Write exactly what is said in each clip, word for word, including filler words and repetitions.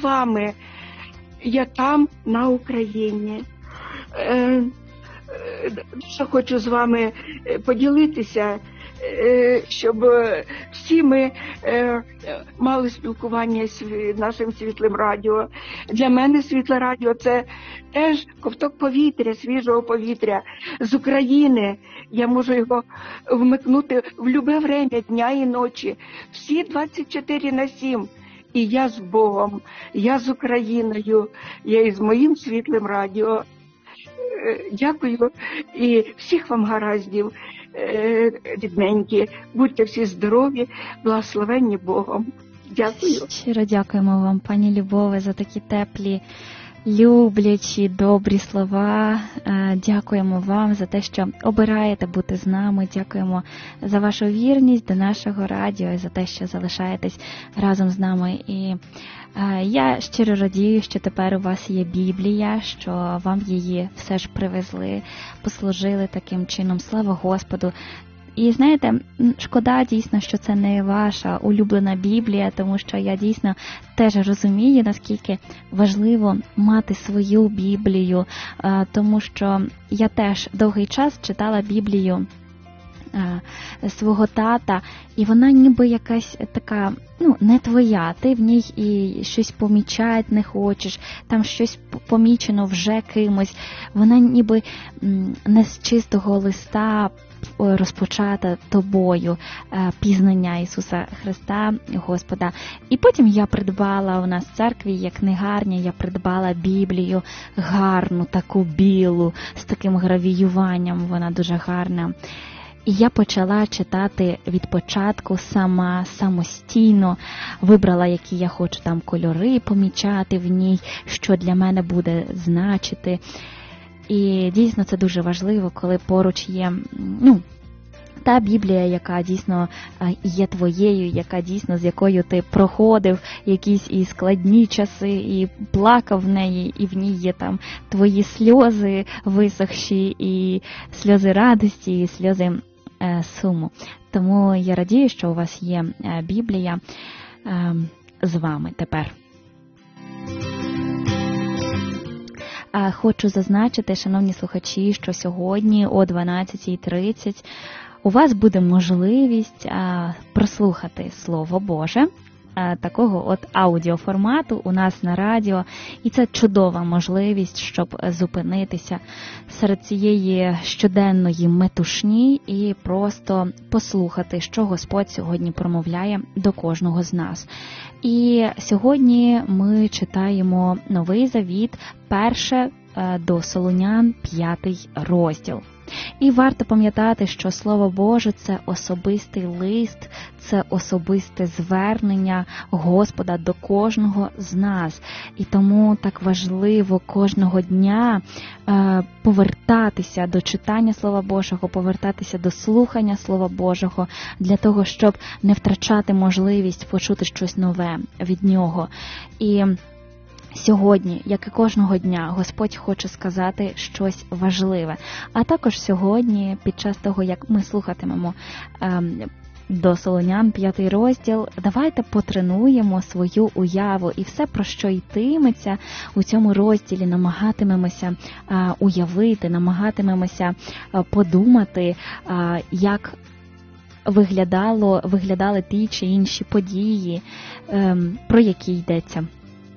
вами. Я там, на Україні. Е, Дуже хочу з вами поділитися, щоб всі ми мали спілкування з нашим Світлим радіо. Для мене Світле радіо – це теж ковток повітря, свіжого повітря з України. Я можу його вмикнути в будь-яке время дня і ночі, всі двадцять чотири на сім. І я з Богом, я з Україною, я із моїм Світлим радіо. Дякую і всіх вам гараздів, рідненькі. Будьте всі здорові, благословенні Богом. Дякую. Щиро дякуємо вам, пані Любове, за такі теплі, люблячі, добрі слова. Дякуємо вам за те, що обираєте бути з нами. Дякуємо за вашу вірність до нашого радіо і за те, що залишаєтесь разом з нами. І я щиро радію, що тепер у вас є Біблія, що вам її все ж привезли, послужили таким чином. Слава Господу! І знаєте, шкода дійсно, що це не ваша улюблена Біблія, тому що я дійсно теж розумію, наскільки важливо мати свою Біблію, тому що я теж довгий час читала Біблію свого тата, і вона ніби якась така, ну, не твоя, ти в ній і щось помічати не хочеш, там щось помічено вже кимось, вона ніби не з чистого листа розпочата тобою пізнання Ісуса Христа, Господа. І потім я придбала у нас в церкві, як книгарня, я придбала Біблію гарну, таку білу, з таким гравіюванням, вона дуже гарна. І я почала читати від початку сама, самостійно, вибрала, які я хочу там кольори помічати в ній, що для мене буде значити. І дійсно це дуже важливо, коли поруч є, ну, та Біблія, яка дійсно є твоєю, яка дійсно, з якою ти проходив якісь і складні часи, і плакав в неї, і в ній є там твої сльози висохші, і сльози радості, і сльози е, суму. Тому я радію, що у вас є Біблія е, з вами тепер. Хочу зазначити, шановні слухачі, що сьогодні о дванадцятій тридцять у вас буде можливість прослухати Слово Боже, такого от аудіоформату у нас на радіо. І це чудова можливість, щоб зупинитися серед цієї щоденної метушні і просто послухати, що Господь сьогодні промовляє до кожного з нас. І сьогодні ми читаємо Новий Завіт, перше до Солонян, п'ятий розділ. І варто пам'ятати, що Слово Боже – це особистий лист, це особисте звернення Господа до кожного з нас. І тому так важливо кожного дня е, повертатися до читання Слова Божого, повертатися до слухання Слова Божого, для того, щоб не втрачати можливість почути щось нове від Нього. І сьогодні, як і кожного дня, Господь хоче сказати щось важливе. А також сьогодні, під час того, як ми слухатимемо ем, до Солонян, п'ятий розділ, давайте потренуємо свою уяву і все, про що йтиметься у цьому розділі, намагатимемося е, уявити, намагатимемося е, подумати, е, як виглядало, виглядали ті чи інші події, е, про які йдеться.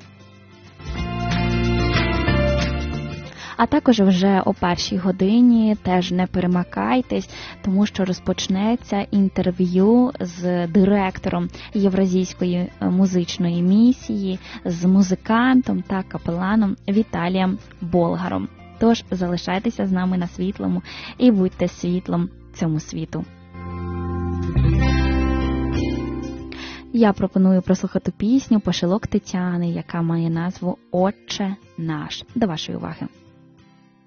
А також вже о першій годині теж не перемикайтесь, тому що розпочнеться інтерв'ю з директором Євразійської музичної місії, з музикантом та капеланом Віталієм Болгаром. Тож залишайтеся з нами на Світлому і будьте світлом цьому світу. Я пропоную прослухати пісню «Пошилок Тетяни», яка має назву «Отче наш». До вашої уваги.